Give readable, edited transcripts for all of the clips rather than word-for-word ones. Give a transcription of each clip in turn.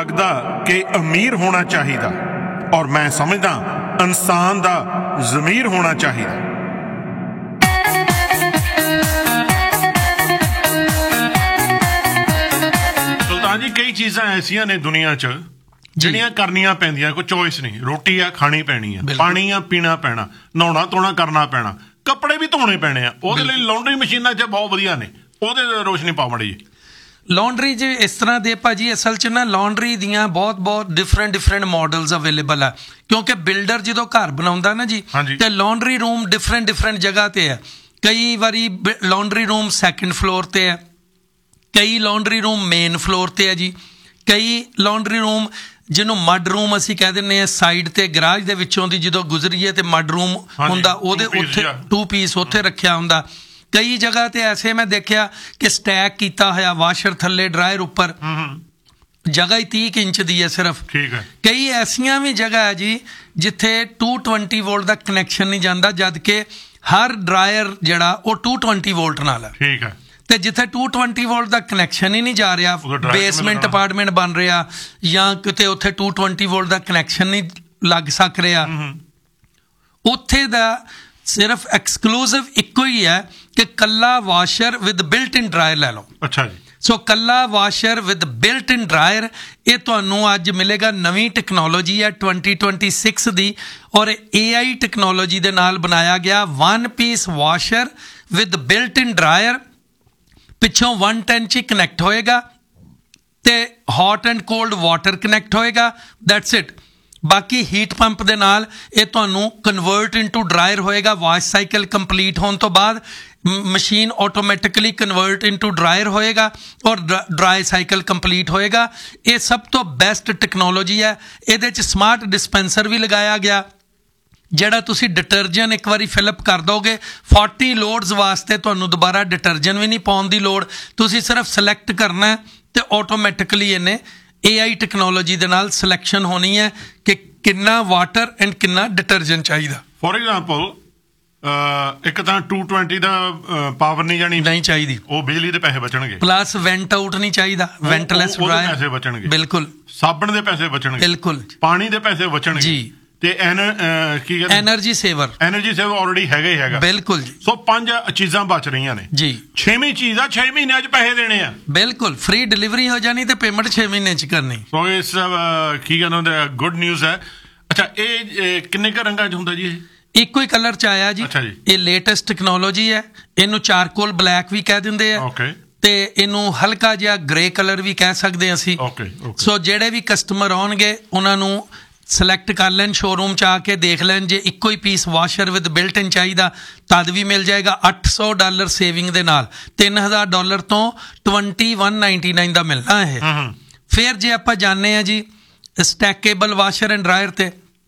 लगदा कि अमीर होना चाहिदा और मैं समझदा इंसान दा ज़मीर होना चाहिदा। सुल्तान जी कई चीज़ां ऐसियां ने दुनिया च ਜਿਹੜੀਆਂ ਕਰਨੀਆਂ ਪੈਂਦੀਆਂ, ਕੋਈ ਚੋਇਸ ਨਹੀਂ। ਰੋਟੀ ਆ ਖਾਣੀ ਪੈਣੀ ਆ, ਪਾਣੀ ਆ ਪੀਣਾ ਪੈਣਾ, ਨਹਾਉਣਾ ਧੋਣਾ ਕਰਨਾ ਪੈਣਾ, ਕੱਪੜੇ ਵੀ ਧੋਣੇ ਪੈਣੇ ਆ। ਉਹਦੇ ਲਈ ਲਾਂਡਰੀ ਮਸ਼ੀਨਾਂ 'ਚ ਬਹੁਤ ਵਧੀਆ ਨੇ, ਉਹਦੇ ਰੋਸ਼ਨੀ ਪਾਓ ਮਾੜੀ ਜੀ। ਲਾਂਡਰੀ 'ਚ ਇਸ ਤਰ੍ਹਾਂ ਦੇ ਭਾਜੀ ਅਸਲ 'ਚ ਨਾ ਲਾਂਡਰੀ ਦੀਆਂ ਬਹੁਤ ਡਿਫਰੈਂਟ ਮੋਡਲਸ ਅਵੇਲੇਬਲ ਆ, ਕਿਉਂਕਿ ਬਿਲਡਰ ਜਦੋਂ ਘਰ ਬਣਾਉਂਦਾ ਨਾ ਜੀ ਤੇ ਲਾਂਡਰੀ ਰੂਮ ਡਿਫਰੈਂਟ ਜਗ੍ਹਾ ਤੇ ਆ। ਕਈ ਵਾਰੀ ਲਾਂਡਰੀ ਰੂਮ ਸੈਕੰਡ ਫਲੋਰ ਤੇ ਆ, ਕਈ ਲਾਂਡਰੀ ਰੂਮ ਮੇਨ ਫਲੋਰ ਤੇ ਆ ਜੀ, ਕਈ ਲਾਂਡਰੀ ਰੂਮ ਜਿਹਨੂੰ ਮੱਡ ਰੂਮ ਅਸੀਂ ਕਹਿ ਦਿੰਦੇ ਹਾਂ ਸਾਈਡ ਤੇ ਗਰਾਜ ਦੇ ਵਿੱਚੋਂ ਦੀ ਜਦੋਂ ਗੁਜ਼ਰੀਏ ਤੇ ਮੱਡ ਰੂਮ ਹੁੰਦਾ, ਉਹਦੇ ਉੱਥੇ 2 ਪੀਸ ਉੱਥੇ ਰੱਖਿਆ ਹੁੰਦਾ। ਕਈ ਜਗ੍ਹਾ ਤੇ ਐਸੇ ਮੈਂ ਦੇਖਿਆ ਕਿ ਸਟੈਕ ਕੀਤਾ ਹੋਇਆ ਵਾਸ਼ਰ ਥੱਲੇ ਡਰਾਇਰ ਉੱਪਰ, ਜਗ੍ਹਾ ਹੀ 30 ਇੰਚ ਦੀ ਹੈ ਸਿਰਫ। ਕਈ ਐਸੀਆਂ ਵੀ ਜਗ੍ਹਾ ਹੈ ਜੀ ਜਿੱਥੇ 220 ਵੋਲਟ ਦਾ ਕਨੈਕਸ਼ਨ ਨਹੀਂ ਜਾਂਦਾ, ਜਦ ਕਿ ਹਰ ਡਰਾਇਰ ਜਿਹੜਾ ਉਹ 220 ਵੋਲਟ ਨਾਲ ਹੈ। ਠੀਕ ਹੈ। ਤੇ ਜਿੱਥੇ 220 ਵੋਲਟ ਦਾ ਕਨੈਕਸ਼ਨ ਹੀ ਨਹੀਂ ਜਾ ਰਿਹਾ, ਬੇਸਮੈਂਟ ਅਪਾਰਟਮੈਂਟ ਬਣ ਰਿਹਾ ਜਾਂ ਕਿਤੇ ਉੱਥੇ 220 ਵੋਲਟ ਦਾ ਕਨੈਕਸ਼ਨ ਨਹੀਂ ਲੱਗ ਸਕ ਰਿਹਾ, ਉੱਥੇ ਦਾ ਸਿਰਫ ਐਕਸਕਲੂਸਿਵ ਇੱਕੋ ਹੀ ਹੈ ਕਿ ਕੱਲਾ washer with built in dryer ਲੈ ਲਓ। ਅੱਛਾ ਜੀ। ਸੋ ਕੱਲਾ washer with built in dryer ਇਹ ਤੁਹਾਨੂੰ ਅੱਜ ਮਿਲੇਗਾ। ਨਵੀਂ ਟੈਕਨੋਲੋਜੀ ਹੈ 2026 ਦੀ, ਔਰ AI ਟੈਕਨੋਲੋਜੀ ਦੇ ਨਾਲ ਬਣਾਇਆ ਗਿਆ 1 piece washer with built in dryer. ਪਿੱਛੋਂ 110 'ਚ ਕਨੈਕਟ ਹੋਏਗਾ ਤੇ hot and cold water connect ਹੋਏਗਾ, ਦੈਟਸ ਇਟ। ਬਾਕੀ ਹੀਟ ਪੰਪ ਦੇ ਨਾਲ ਇਹ ਤੁਹਾਨੂੰ ਕਨਵਰਟ ਇਨਟੂ ਡਰਾਇਰ ਹੋਏਗਾ। ਵਾਸ਼ ਸਾਈਕਲ ਕੰਪਲੀਟ ਹੋਣ ਤੋਂ ਬਾਅਦ machine automatically convert into dryer ਹੋਏਗਾ ਔਰ ਡਰਾਈ ਸਾਈਕਲ ਕੰਪਲੀਟ ਹੋਏਗਾ। ਇਹ ਸਭ ਤੋਂ ਬੈਸਟ ਟੈਕਨੋਲੋਜੀ ਹੈ। ਇਹਦੇ 'ਚ ਸਮਾਰਟ ਡਿਸਪੈਂਸਰ ਵੀ ਲਗਾਇਆ ਗਿਆ, ਜਿਹੜਾ ਤੁਸੀਂ ਡਿਟਰਜੈਂਟ ਇੱਕ ਵਾਰੀ ਫਿਲਅਪ ਕਰ ਦੋਗੇ, 40 ਲੋਡਸ ਵਾਸਤੇ ਤੁਹਾਨੂੰ ਦੁਬਾਰਾ ਡਿਟਰਜੈਂਟ ਵੀ ਨਹੀਂ ਪਾਉਣ ਦੀ ਲੋੜ। ਤੁਸੀਂ ਸਿਰਫ ਸਿਲੈਕਟ ਕਰਨਾ ਤੇ ਆਟੋਮੈਟਿਕਲੀ ਇਹਨੇ AI ਟੈਕਨੋਲੋਜੀ ਦੇ ਨਾਲ ਸਿਲੈਕਸ਼ਨ ਹੋਣੀ ਹੈ ਕਿ ਕਿੰਨਾ ਵਾਟਰ ਐਂਡ ਕਿੰਨਾ ਡਿਟਰਜੈਂਟ ਚਾਹੀਦਾ। ਫੋਰ ਐਗਜ਼ਾਮਪਲ ਇੱਕ ਤਾਂ 220 ਦਾ ਪਾਵਰ ਨਹੀਂ ਚਾਹੀਦੀ, ਉਹ ਬਿਜਲੀ ਦੇ ਪੈਸੇ ਬਚਣਗੇ। ਪਲੱਸ ਵੈਂਟ ਆਊਟ ਨਹੀਂ ਚਾਹੀਦਾ, ਵੈਂਟਲੈਸ ਡਰਾਇਰ ਪੈਸੇ ਬਚਣਗੇ। ਬਿਲਕੁਲ। ਸਾਬਣ ਦੇ ਪੈਸੇ ਬਚਣਗੇ। ਬਿਲਕੁਲ। ਪਾਣੀ ਦੇ ਪੈਸੇ ਬਚਣਗੇ ਜੀ। ਤੇ ਐਨਰਜੀ ਸੇਵਰ ਆਲਰੇਡੀ ਹੈਗਾ। ਬਿਲਕੁਲ ਜੀ। ਸੋ 5 ਚੀਜ਼ਾਂ ਬਚ ਰਹੀਆਂ ਨੇ ਜੀ। 6ਵੀਂ ਚੀਜ਼ ਆ 6 ਮਹੀਨਿਆਂ 'ਚ ਪੈਸੇ ਦੇਣੇ ਆ। ਬਿਲਕੁਲ ਫ੍ਰੀ ਡਿਲੀਵਰੀ ਹੋ ਜਾਣੀ ਤੇ ਪੇਮੈਂਟ 6 ਮਹੀਨੇ 'ਚ ਕਰਨੀ। ਸੋ ਇਸ ਗੁੱਡ ਨਿਊਜ਼ ਹੈ। ਅੱਛਾ, ਇਹ ਕਿੰਨੇ ਕੁ ਰੰਗਾਂ 'ਚ ਹੁੰਦਾ ਜੀ? ਇਹ ਇੱਕੋ ਹੀ ਕਲਰ 'ਚ ਆਇਆ ਜੀ। ਇਹ ਲੇਟੈਸਟ ਟੈਕਨੋਲੋਜੀ ਹੈ। ਇਹਨੂੰ ਚਾਰਕੋਲ ਬਲੈਕ ਵੀ ਕਹਿ ਦਿੰਦੇ ਆ ਤੇ ਇਹਨੂੰ ਹਲਕਾ ਜਿਹਾ ਗ੍ਰੇ ਕਲਰ ਵੀ ਕਹਿ ਸਕਦੇ ਹਾਂ ਅਸੀਂ। ਸੋ ਜਿਹੜੇ ਵੀ ਕਸਟਮਰ ਆਉਣਗੇ ਉਹਨਾਂ ਨੂੰ ਸਿਲੈਕਟ ਕਰ ਲੈਣ, ਸ਼ੋਰੂਮ 'ਚ ਆ ਕੇ ਦੇਖ ਲੈਣ। ਜੇ ਇੱਕੋ ਹੀ ਪੀਸ ਵਾਸ਼ਰ ਵਿਦ ਬਿਲਟ ਇਨ ਚਾਹੀਦਾ ਤਦ ਵੀ ਮਿਲ ਜਾਏਗਾ। $800 ਸੇਵਿੰਗ ਦੇ ਨਾਲ $3000 ਤੋਂ 2199 ਦਾ ਮਿਲਣਾ ਇਹ। ਫਿਰ ਜੇ ਆਪਾਂ ਜਾਣਦੇ ਹਾਂ ਜੀ ਸਟੈਕੇਬਲ ਵਾਸ਼ਰ ਐਂਡ ਡਰਾਇਰ ਤੇ,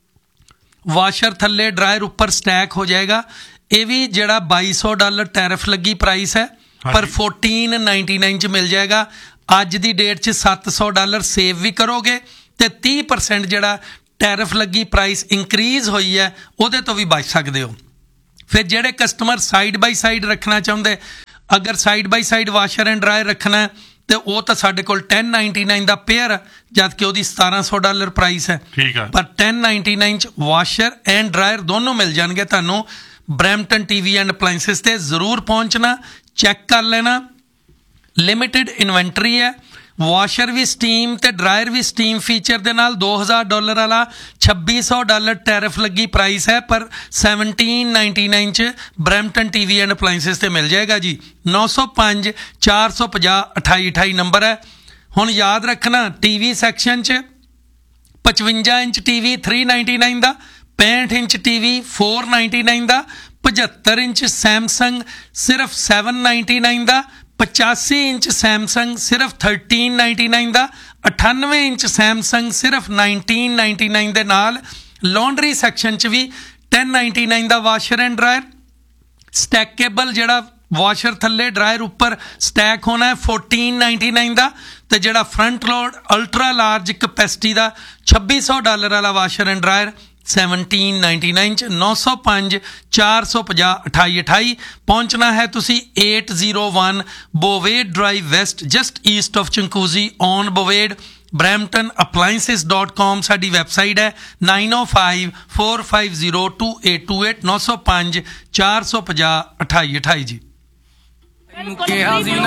ਵਾਸ਼ਰ ਥੱਲੇ ਡਰਾਇਰ ਉੱਪਰ ਸਟੈਕ ਹੋ ਜਾਏਗਾ। ਇਹ ਵੀ ਜਿਹੜਾ $2200 ਟੈਰਿਫ ਲੱਗੀ ਪ੍ਰਾਈਸ ਹੈ, ਪਰ 1499 'ਚ ਮਿਲ ਜਾਏਗਾ। ਅੱਜ ਦੀ ਡੇਟ 'ਚ $700 ਸੇਵ ਵੀ ਕਰੋਗੇ ਤੇ 30% ਜਿਹੜਾ ਟੈਰਿਫ ਲੱਗੀ ਪ੍ਰਾਈਸ ਇਨਕਰੀਜ਼ ਹੋਈ ਹੈ ਉਹਦੇ ਤੋਂ ਵੀ ਬਚ ਸਕਦੇ ਹੋ। ਫਿਰ ਜਿਹੜੇ ਕਸਟਮਰ ਸਾਈਡ ਬਾਈ ਸਾਈਡ ਰੱਖਣਾ ਚਾਹੁੰਦੇ, ਅਗਰ side by side washer and dryer ਰੱਖਣਾ ਤੇ ਉਹ ਤਾਂ ਸਾਡੇ ਕੋਲ 1099 ਦਾ ਪੇਅਰ, ਜਦ ਕਿ ਉਹਦੀ $1700 ਪ੍ਰਾਈਸ ਹੈ। ਪਰ 1099 'ਚ ਵਾਸ਼ਰ ਐਂਡ ਡਰਾਇਰ ਦੋਨੋਂ ਮਿਲ ਜਾਣਗੇ ਤੁਹਾਨੂੰ। ਬਰੈਂਪਟਨ TV ਐਂਡ ਅਪਲਾਇੰਸਿਸ ਤੇ ਜ਼ਰੂਰ ਪਹੁੰਚਣਾ, ਚੈੱਕ ਕਰ ਲੈਣਾ। ਲਿਮਿਟਿਡ ਇਨਵੈਂਟਰੀ ਹੈ। ਵਾਸ਼ਰ ਵੀ ਸਟੀਮ ਤੇ ਡਰਾਇਰ ਵੀ ਸਟੀਮ ਫੀਚਰ ਦੇ ਨਾਲ $2000 ਵਾਲਾ $2600 ਟੈਰਿਫ ਲੱਗੀ ਪ੍ਰਾਈਸ ਹੈ, ਪਰ 1799 'ਚ ਬਰੈਂਪਟਨ TV ਐਂਡ ਅਪਲਾਇੰਸਿਸ ਤੇ ਮਿਲ ਜਾਏਗਾ ਜੀ। 905 450 2828 ਨੰਬਰ ਹੈ। ਹੁਣ ਯਾਦ ਰੱਖਣਾ TV ਸੈਕਸ਼ਨ 'ਚ 55 ਇੰਚ TV 399 ਦਾ, 65 ਇੰਚ TV 499 ਦਾ, 75 ਇੰਚ ਸੈਮਸੰਗ ਸਿਰਫ 799 ਦਾ, 85 ਇੰਚ ਸੈਮਸੰਗ ਸਿਰਫ 1399 ਦਾ, 98 ਇੰਚ ਸੈਮਸੰਗ ਸਿਰਫ 1999 ਦੇ ਨਾਲ। ਲਾਂਡਰੀ ਸੈਕਸ਼ਨ 'ਚ ਵੀ 1099 ਦਾ ਵਾਸ਼ਰ ਐਂਡ ਡਰਾਇਰ। ਸਟੈਕੇਬਲ ਜਿਹੜਾ ਵਾਸ਼ਰ ਥੱਲੇ ਡਰਾਇਰ ਉੱਪਰ ਸਟੈਕ ਹੋਣਾ ਹੈ 1499 ਦਾ, ਤੇ ਜਿਹੜਾ front load ultra large capacity ਦਾ $2600 ਵਾਲਾ ਵਾਸ਼ਰ ਐਂਡ ਡਰਾਇਰ 1799 'ਚ। 905 450 2828 ਪਹੁੰਚਣਾ ਹੈ ਤੁਸੀਂ 801 ਬੋਵੇਡ drive West, just East of ਚੰਕੂਜ਼ੀ on ਬੋਵੇਡ। bramptonappliances.com ਸਾਡੀ ਵੈਬਸਾਈਟ ਹੈ। 9054502828 905 450 2828 ਜੀ। ਕਿਹਾ ਸੀ